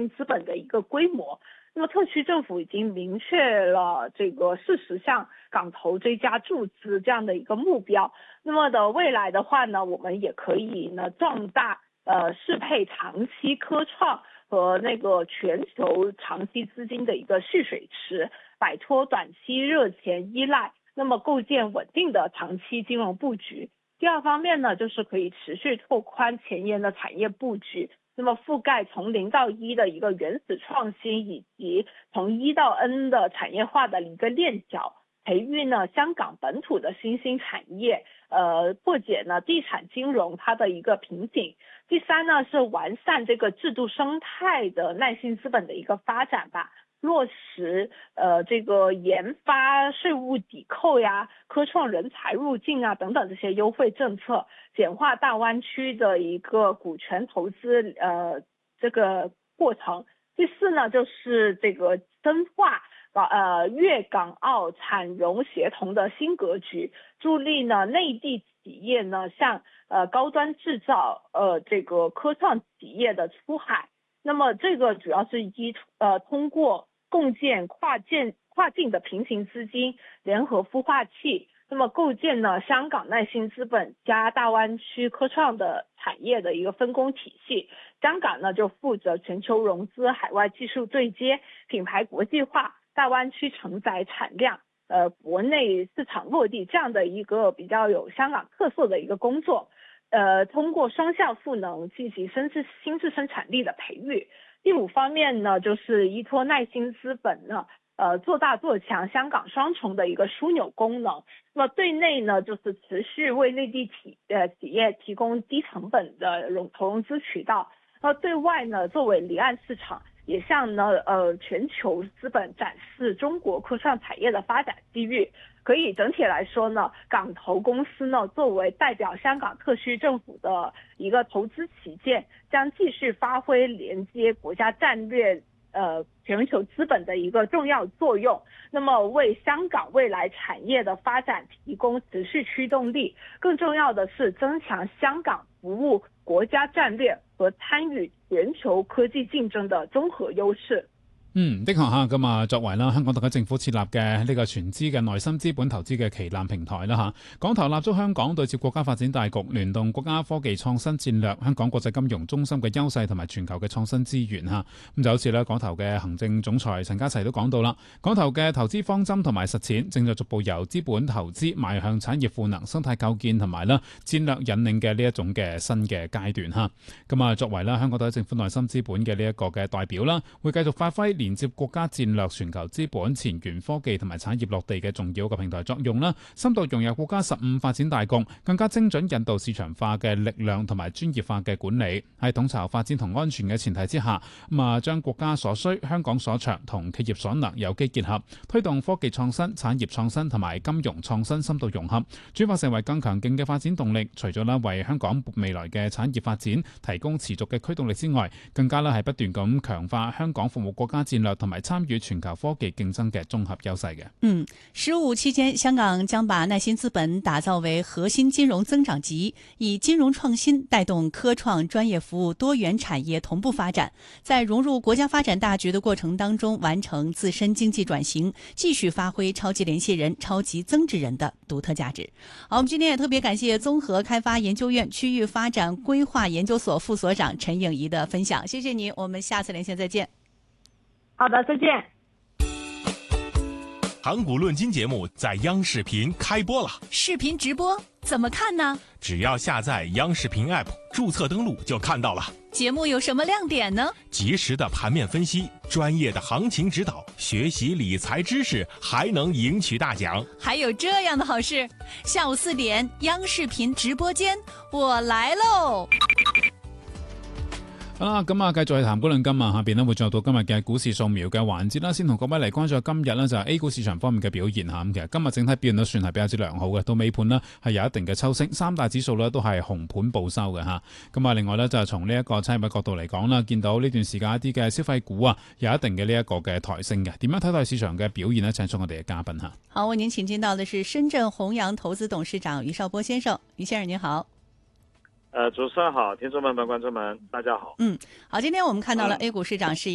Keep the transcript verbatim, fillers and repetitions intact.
信资本的一个规模。那么特区政府已经明确了这个四十项港投追加注资这样的一个目标。那么的未来的话呢，我们也可以呢壮大呃适配长期科创和那个全球长期资金的一个蓄水池，摆脱短期热钱依赖，那么构建稳定的长期金融布局。第二方面呢，就是可以持续拓宽前沿的产业布局，那么覆盖从零到一的一个原始创新，以及从一到 N 的产业化的一个链条，培育呢香港本土的新兴产业，呃，破解呢地产金融它的一个瓶颈。第三呢是完善这个制度生态的耐心资本的一个发展吧，落实呃这个研发税务抵扣呀、科创人才入境啊等等这些优惠政策，简化大湾区的一个股权投资呃这个过程。第四呢就是这个深化呃粤港澳产融协同的新格局，助力呢内地企业呢向呃高端制造呃这个科创企业的出海。那么这个主要是依呃通过共建跨建跨境的平行资金联合孵化器，那么构建呢香港耐心资本加大湾区科创的产业的一个分工体系。香港呢就负责全球融资、海外技术对接、品牌国际化、大湾区承载产量、呃国内市场落地这样的一个比较有香港特色的一个工作。呃，通过双向赋能进行新质新质生产力的培育。第五方面呢，就是依托耐心资本呢，呃，做大做强香港双重的一个枢纽功能。那么对内呢，就是持续为内地企呃企业提供低成本的融投融资渠道。那对外呢，作为离岸市场，也向呢呃全球资本展示中国科创产业的发展机遇。可以整体来说呢，港投公司呢作为代表香港特区政府的一个投资旗舰，将继续发挥连接国家战略呃全球资本的一个重要作用，那么为香港未来产业的发展提供持续驱动力。更重要的是增强香港服务国家战略和参與全球科技競爭的綜合優勢。 嗯，的確嚇，咁啊，作為啦香港特區政府設立嘅呢個全資嘅內心資本投資嘅旗艦平台啦嚇，港投立足香港對接國家發展大局，聯動國家科技創新戰略，香港國際金融中心嘅優勢同埋全球嘅創新資源嚇。咁就好似咧港投嘅行政總裁陳家齊都講到啦，港投嘅投資方針同埋實踐正在逐步由資本投資邁向產業賦能、生態構建同埋啦戰略引領嘅呢一種嘅新嘅階段嚇。咁啊，作為啦香港特區政府內心資本嘅呢一個嘅代表啦，會繼續發揮連接國家戰略、全球資本、前沿科技同埋產業落地嘅重要嘅平台作用啦，深度融入國家十五發展大局，更加精準引導市場化嘅力量同埋專業化嘅管理，喺統籌發展同安全嘅前提之下，咁啊將國家所需、香港所長同企業所能有機結合，推動科技創新、產業創新同埋金融創新深度融合，轉化成為更強勁嘅發展動力。除咗啦為香港未來嘅產業發展提供持續嘅驅動力之外，更加啦係不斷咁強化香港服務國家戰略同埋參與全球科技競爭嘅綜合優勢嘅。 嗯，十五期間，香港將把耐心資本打造為核心金融增長極，以金融創新帶動科創專業服務多元產業同步發展，在融入國家發展大局的過程當中，完成自身經濟轉型，繼續發揮超級聯繫人、超級增值人的獨特價值。好，我們今天也特別感謝綜合開發研究院區域發展規劃研究所副所長陳穎儀的分享，謝謝你，我們下次連線再見。 好的，再見。 港股論金節目在央視頻開播了， 視頻直播怎麼看呢？ 只要下載央視頻 App， 註冊登錄就看到了。 節目有什麼亮點呢？ 及時的盤面分析，專業的行情指導，學習理財知識，還能贏取大獎。 還有這樣的好事，下午四點央視頻直播間，我來嘍。 好啦，咁啊，繼續係談股論金啊，下邊咧會進入到今日嘅股市掃描嘅環節啦。先同各位嚟關注今日呢就係 A 股市場方面嘅表現嚇。咁其實今日整體表現都算係比較之良好嘅，到尾盤呢係有一定嘅抽升，三大指數呢都係紅盤報收嘅嚇。咁啊，另外呢，就係從呢一個產業嘅角度嚟講啦，見到呢段時間一啲嘅消費股啊有一定嘅呢一個嘅抬升嘅。點樣睇待市場嘅表現呢？請出我哋嘅嘉賓嚇。 好，為您請進到的是深圳弘陽投資董事長余少波先生，余先生您好。 呃，主持人好，聽眾們、觀眾們，大家好。 嗯，好，今天我們看到了 A 股市場是